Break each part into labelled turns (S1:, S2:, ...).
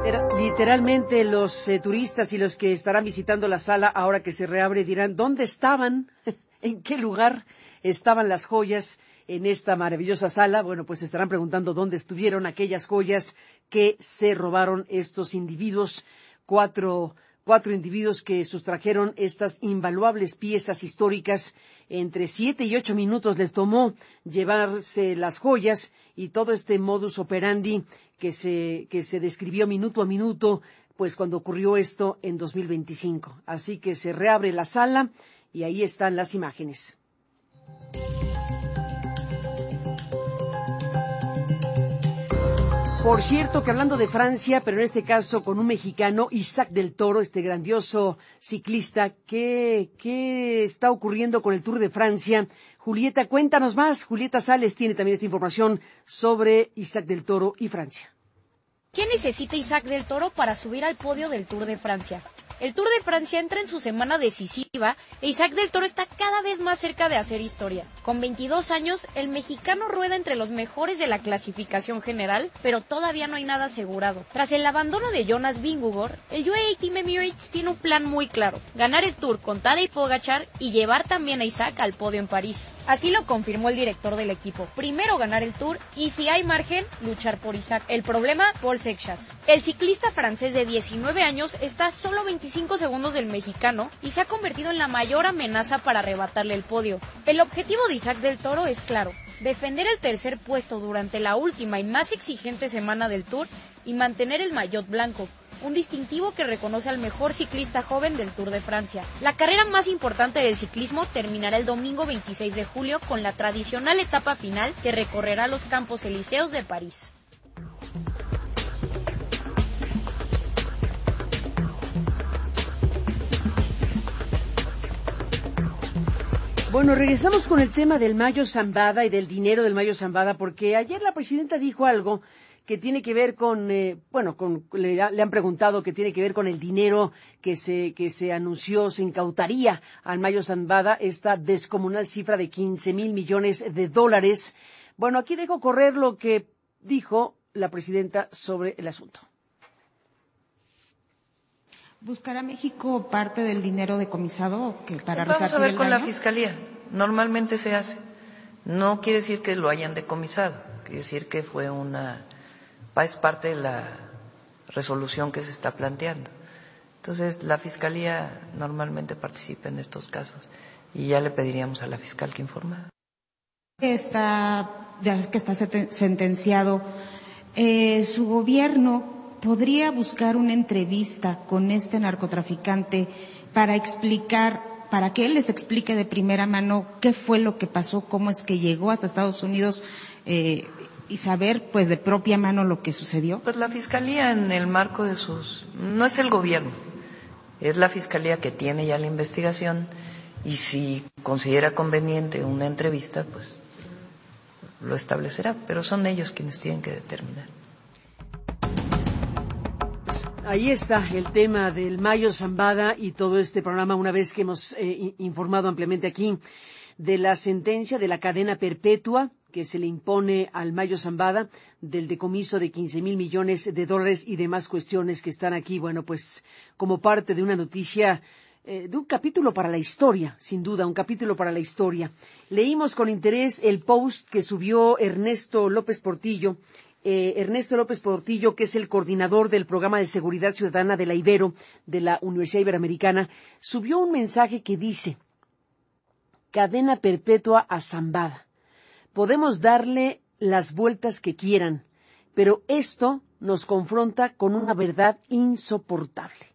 S1: Literalmente los turistas y los que estarán visitando la sala ahora que se reabre dirán, ¿dónde estaban? ¿En qué lugar estaban las joyas en esta maravillosa sala? Bueno, pues estarán preguntando dónde estuvieron aquellas joyas que se robaron estos individuos, cuatro individuos que sustrajeron estas invaluables piezas históricas. Entre 7 y 8 minutos les tomó llevarse las joyas y todo este modus operandi que se describió minuto a minuto, pues cuando ocurrió esto en 2025. Así que se reabre la sala y ahí están las imágenes. Por cierto, que hablando de Francia, pero en este caso con un mexicano, Isaac del Toro, este grandioso ciclista, ¿qué está ocurriendo con el Tour de Francia? Julieta, cuéntanos más. Julieta Sales tiene también esta información sobre Isaac del Toro y Francia.
S2: ¿Qué necesita Isaac del Toro para subir al podio del Tour de Francia? El Tour de Francia entra en su semana decisiva e Isaac del Toro está cada vez más cerca de hacer historia. Con 22 años, el mexicano rueda entre los mejores de la clasificación general, pero todavía no hay nada asegurado. Tras el abandono de Jonas Vingegaard, el UAE Team Emirates tiene un plan muy claro: ganar el Tour con Tadej Pogačar y llevar también a Isaac al podio en París. Así lo confirmó el director del equipo: primero ganar el Tour y, si hay margen, luchar por Isaac. El problema, Paul Seixas. El ciclista francés de 19 años está solo 25 segundos del mexicano y se ha convertido en la mayor amenaza para arrebatarle el podio. El objetivo de Isaac del Toro es claro: defender el tercer puesto durante la última y más exigente semana del Tour y mantener el maillot blanco, un distintivo que reconoce al mejor ciclista joven del Tour de Francia. La carrera más importante del ciclismo terminará el domingo 26 de julio con la tradicional etapa final que recorrerá los Campos Elíseos de París.
S1: Bueno, regresamos con el tema del Mayo Zambada y del dinero del Mayo Zambada, porque ayer la presidenta dijo algo que tiene que ver con, le han preguntado que tiene que ver con el dinero que se anunció, se incautaría al Mayo Zambada, esta descomunal cifra de 15,000 millones de dólares. Bueno, aquí dejo correr lo que dijo la presidenta sobre el asunto.
S3: ¿Buscará México parte del dinero decomisado para resarcir el daño?
S4: Vamos a ver con la Fiscalía. Normalmente se hace. No quiere decir que lo hayan decomisado. Quiere decir que es parte de la resolución que se está planteando. Entonces, la Fiscalía normalmente participa en estos casos. Y ya le pediríamos a la fiscal que informara.
S3: Ya que está sentenciado, su gobierno ¿podría buscar una entrevista con este narcotraficante para que él les explique de primera mano qué fue lo que pasó, cómo es que llegó hasta Estados Unidos y saber pues de propia mano lo que sucedió?
S4: Pues la Fiscalía, en el marco de no es el gobierno, es la Fiscalía que tiene ya la investigación, y si considera conveniente una entrevista, pues lo establecerá, pero son ellos quienes tienen que determinar.
S1: Ahí está el tema del Mayo Zambada y todo este programa, una vez que hemos informado ampliamente aquí de la sentencia de la cadena perpetua que se le impone al Mayo Zambada, del decomiso de 15,000 millones de dólares y demás cuestiones que están aquí, bueno, pues como parte de una noticia, de un capítulo para la historia, sin duda, un capítulo para la historia. Leímos con interés el post que subió Ernesto López Portillo, que es el coordinador del programa de seguridad ciudadana de la Ibero, de la Universidad Iberoamericana, subió un mensaje que dice: cadena perpetua a Zambada. Podemos darle las vueltas que quieran, pero esto nos confronta con una verdad insoportable.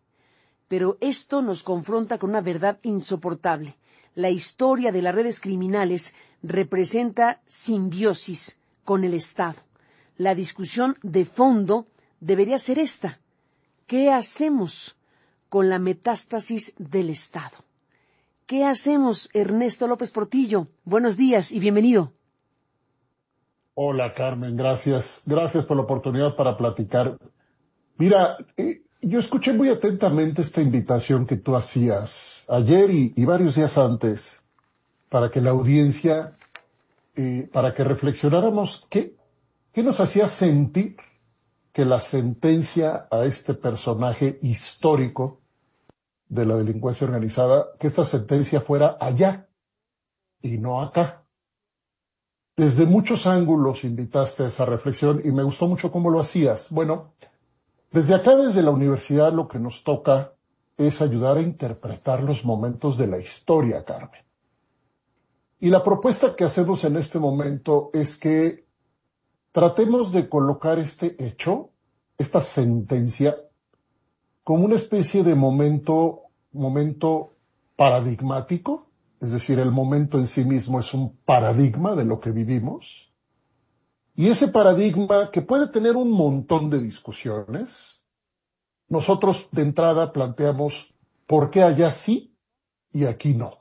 S1: La historia de las redes criminales representa simbiosis con el Estado. La discusión de fondo debería ser esta: ¿qué hacemos con la metástasis del Estado? ¿Qué hacemos, Ernesto López Portillo? Buenos días y bienvenido.
S5: Hola, Carmen, gracias. Gracias por la oportunidad para platicar. Mira, yo escuché muy atentamente esta invitación que tú hacías ayer y varios días antes para que la audiencia, para que reflexionáramos qué nos hacía sentir que la sentencia a este personaje histórico de la delincuencia organizada, que esta sentencia fuera allá y no acá. Desde muchos ángulos invitaste a esa reflexión y me gustó mucho cómo lo hacías. Bueno, desde acá, desde la universidad, lo que nos toca es ayudar a interpretar los momentos de la historia, Carmen. Y la propuesta que hacemos en este momento es que tratemos de colocar este hecho, esta sentencia, como una especie de momento paradigmático, es decir, el momento en sí mismo es un paradigma de lo que vivimos, y ese paradigma que puede tener un montón de discusiones, nosotros de entrada planteamos por qué allá sí y aquí no.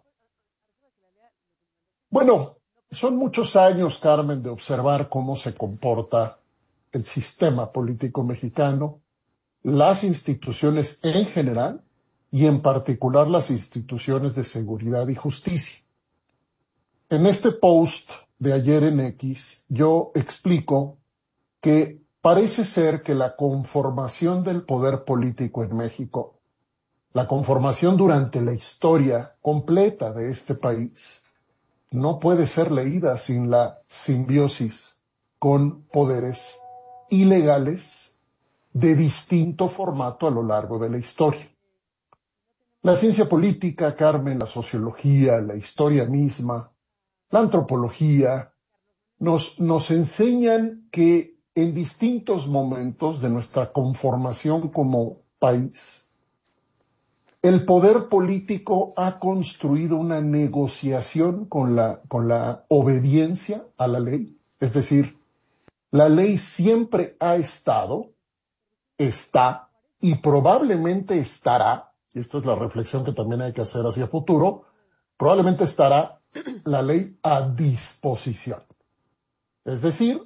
S5: Bueno, son muchos años, Carmen, de observar cómo se comporta el sistema político mexicano, las instituciones en general y en particular las instituciones de seguridad y justicia. En este post de ayer en X, yo explico que parece ser que la conformación del poder político en México, la conformación durante la historia completa de este país, no puede ser leída sin la simbiosis con poderes ilegales de distinto formato a lo largo de la historia. La ciencia política, Carmen, la sociología, la historia misma, la antropología, nos enseñan que en distintos momentos de nuestra conformación como país, el poder político ha construido una negociación con la obediencia a la ley. Es decir, la ley siempre ha estado, está y probablemente estará, y esta es la reflexión que también hay que hacer hacia el futuro, probablemente estará la ley a disposición. Es decir,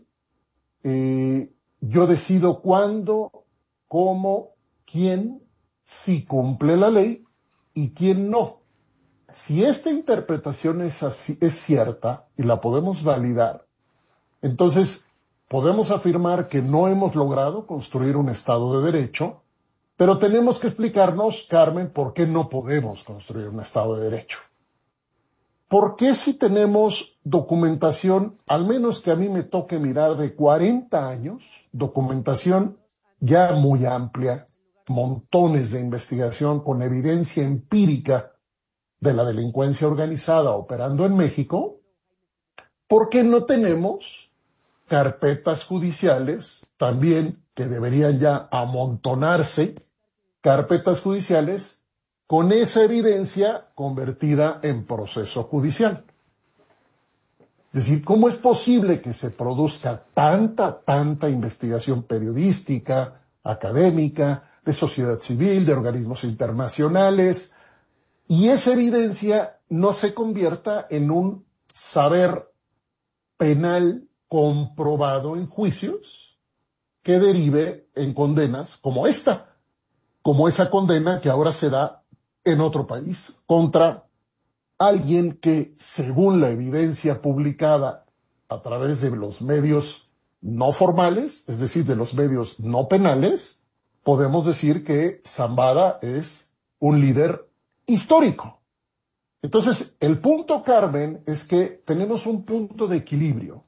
S5: yo decido cuándo, cómo, quién, si cumple la ley y quién no. Si esta interpretación es cierta y la podemos validar, entonces podemos afirmar que no hemos logrado construir un Estado de Derecho, pero tenemos que explicarnos, Carmen, por qué no podemos construir un Estado de Derecho. ¿Por qué si tenemos documentación, al menos que a mí me toque mirar de 40 años, documentación ya muy amplia, montones de investigación con evidencia empírica de la delincuencia organizada operando en México, ¿por qué no tenemos carpetas judiciales también que deberían ya amontonarse, carpetas judiciales con esa evidencia convertida en proceso judicial? Es decir, ¿cómo es posible que se produzca tanta investigación periodística, académica, de sociedad civil, de organismos internacionales, y esa evidencia no se convierta en un saber penal comprobado en juicios que derive en condenas como esta, como esa condena que ahora se da en otro país contra alguien que, según la evidencia publicada a través de los medios no formales, es decir, de los medios no penales, podemos decir que Zambada es un líder histórico. Entonces, el punto, Carmen, es que tenemos un punto de equilibrio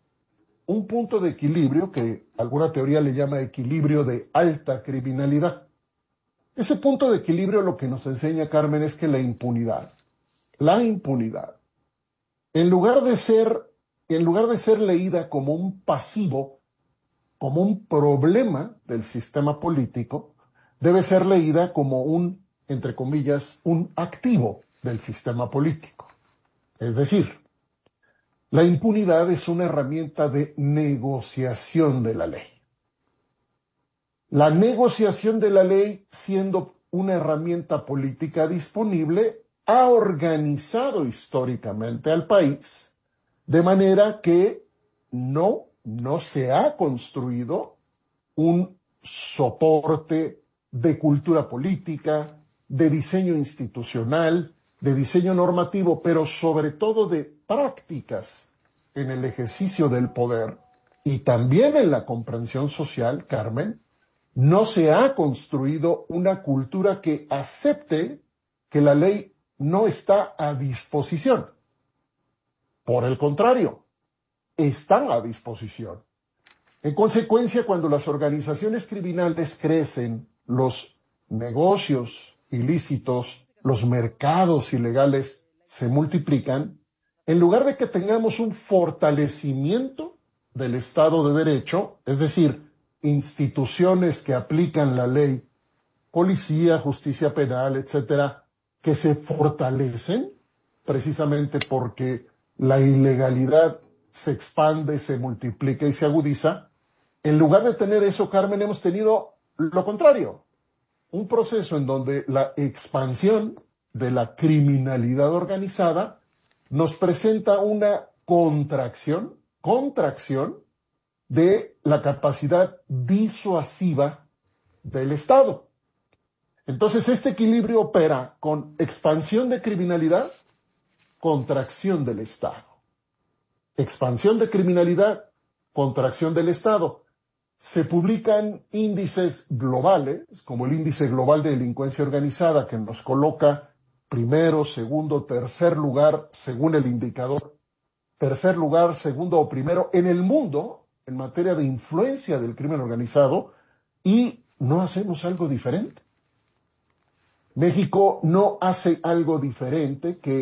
S5: que alguna teoría le llama equilibrio de alta criminalidad. Ese punto de equilibrio lo que nos enseña, Carmen, es que la impunidad, en lugar de ser leída como un pasivo, como un problema del sistema político, debe ser leída como un, entre comillas, un activo del sistema político. Es decir, la impunidad es una herramienta de negociación de la ley. La negociación de la ley, siendo una herramienta política disponible, ha organizado históricamente al país de manera que no se ha construido un soporte de cultura política, de diseño institucional, de diseño normativo, pero sobre todo de prácticas en el ejercicio del poder y también en la comprensión social, Carmen, no se ha construido una cultura que acepte que la ley no está a disposición. Por el contrario, están a disposición. En consecuencia, cuando las organizaciones criminales crecen, los negocios ilícitos, los mercados ilegales se multiplican, en lugar de que tengamos un fortalecimiento del Estado de Derecho, es decir, instituciones que aplican la ley, policía, justicia penal, etcétera, que se fortalecen precisamente porque la ilegalidad se expande, se multiplica y se agudiza. En lugar de tener eso, Carmen, hemos tenido lo contrario. Un proceso en donde la expansión de la criminalidad organizada nos presenta una contracción de la capacidad disuasiva del Estado. Entonces, este equilibrio opera con expansión de criminalidad, contracción del Estado. Expansión de criminalidad, contracción del Estado. Se publican índices globales, como el índice global de delincuencia organizada, que nos coloca primero, segundo, tercer lugar, según el indicador, tercer lugar, segundo o primero en el mundo en materia de influencia del crimen organizado, y no hacemos algo diferente. México no hace algo diferente que